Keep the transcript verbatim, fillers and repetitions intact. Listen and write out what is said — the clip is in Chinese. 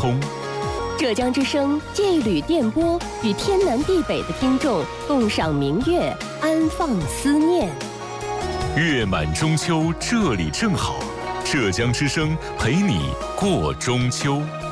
通。 浙江之声借一缕电波，与天南地北的听众共赏明月，安放思念。 月满中秋，这里正好。浙江之声陪你过中秋。